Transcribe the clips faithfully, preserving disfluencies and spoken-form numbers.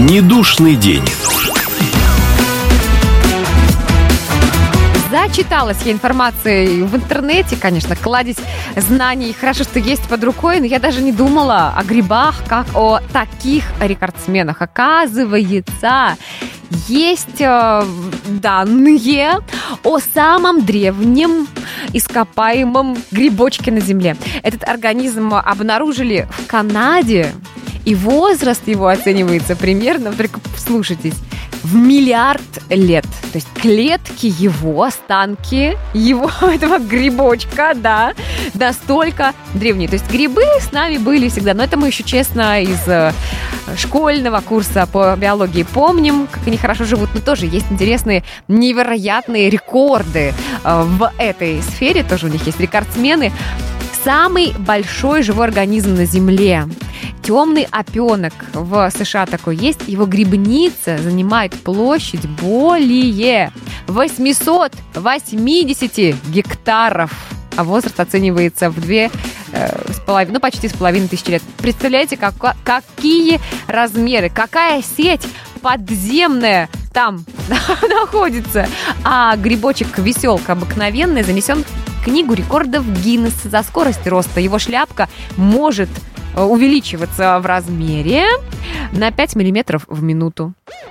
Недушный день. Зачиталась я информацией в интернете, конечно, кладезь знаний. Хорошо, что есть под рукой, но я даже не думала о грибах, как о таких рекордсменах. Оказывается, есть э, данные о самом древнем ископаемом грибочке на Земле. Этот организм обнаружили в Канаде, и возраст его оценивается примерно, только вслушайтесь, в миллиард лет. То есть клетки его, останки его, этого грибочка, да, настолько древние. То есть грибы с нами были всегда. Но это мы еще, честно, из школьного курса по биологии помним, как они хорошо живут. Но тоже есть интересные, невероятные рекорды в этой сфере. Тоже у них есть рекордсмены. Самый большой живой организм на Земле. Темный опенок в США такой есть. Его грибница занимает площадь более восемьсот восемьдесят гектаров. А возраст оценивается в две э, с половиной, ну почти с половиной тысячи лет. Представляете, как, какие размеры, какая сеть подземная там находится. А грибочек-веселка обыкновенный занесен в книгу рекордов Гиннесса за скорость роста. Его шляпка может увеличиваться в размере на пять миллиметров в минуту.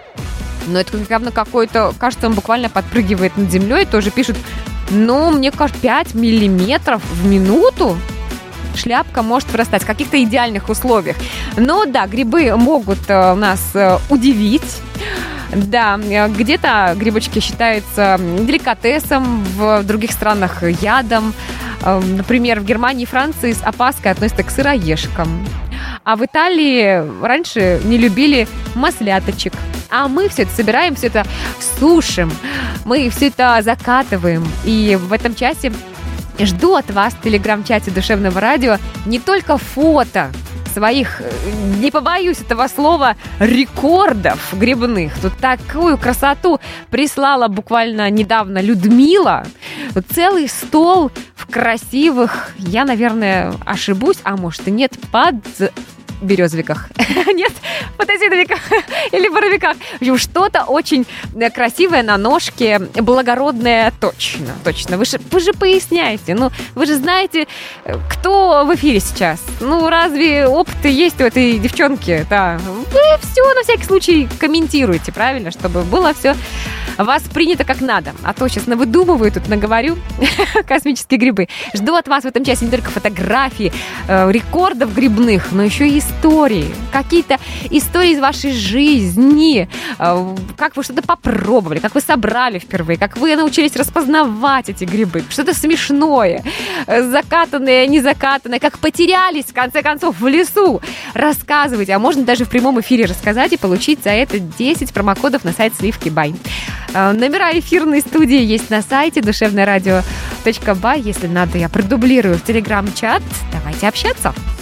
Но это явно какой-то, кажется, он буквально подпрыгивает над землей. Тоже пишут, ну, мне кажется, пять миллиметров в минуту шляпка может вырастать в каких-то идеальных условиях. Но да, грибы могут нас удивить. Да, где-то грибочки считаются деликатесом, в других странах ядом. Например, в Германии и Франции с опаской относятся к сыроежкам. А в Италии раньше не любили масляточек. А мы все это собираем, все это сушим, мы все это закатываем. И в этом часе жду от вас в телеграм-чате Душевного радио не только фото своих, не побоюсь этого слова, рекордов грибных. Тут такую красоту прислала буквально недавно Людмила. Тут целый стол в красивых, я, наверное, ошибусь, а может и нет, под березовиках. Нет, подозидовиках или боровиках. Что-то очень красивое на ножке, благородное точно. Точно. Вы же, вы же поясняете. Ну, вы же знаете, кто в эфире сейчас. Ну, разве опыт есть у этой девчонки? Да. Вы все на всякий случай комментируете, правильно? Чтобы было все воспринято как надо. А то сейчас навыдумываю, тут наговорю космические грибы. Жду от вас в этом часе не только фотографии, э, рекордов грибных, но еще и истории. Какие-то истории из вашей жизни. Э, как вы что-то попробовали, как вы собрали впервые, как вы научились распознавать эти грибы. Что-то смешное, э, закатанное, не закатанное, как потерялись, в конце концов, в лесу. Рассказывайте, а можно даже в прямом эфире рассказать и получить за это десять промокодов на сайт Сливки Бай. Номера эфирной студии есть на сайте душевное радио точка бай. Если надо, я продублирую в телеграм-чат. Давайте общаться.